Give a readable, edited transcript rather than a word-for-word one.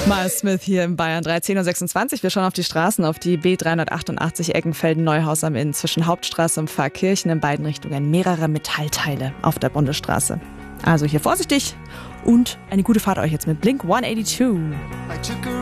Miles Smith hier in Bayern 3, 10.26 Uhr. Wir schauen auf die Straßen, auf die B388 Eggenfelden-Neuhaus am Inn zwischen Hauptstraße und Pfarrkirchen, in beiden Richtungen mehrere Metallteile auf der Bundesstraße. Also hier vorsichtig und eine gute Fahrt euch jetzt mit Blink 182.